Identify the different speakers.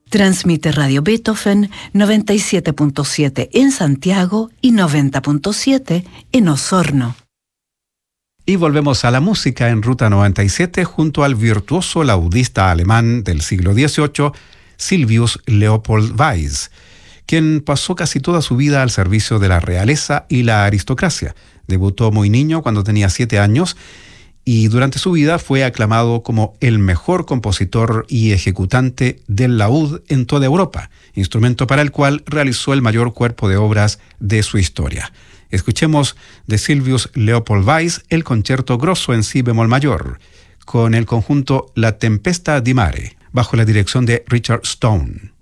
Speaker 1: Transmite Radio Beethoven 97.7 en Santiago y 90.7 en Osorno.
Speaker 2: Y volvemos a la música en Ruta 97 junto al virtuoso laudista alemán del siglo XVIII, Silvius Leopold Weiss, quien pasó casi toda su vida al servicio de la realeza y la aristocracia. Debutó muy niño, cuando tenía 7 años, y durante su vida fue aclamado como el mejor compositor y ejecutante del laúd en toda Europa, instrumento para el cual realizó el mayor cuerpo de obras de su historia. Escuchemos de Silvius Leopold Weiss el concierto grosso en si bemol mayor, con el conjunto La Tempesta di Mare, bajo la dirección de Richard Stone.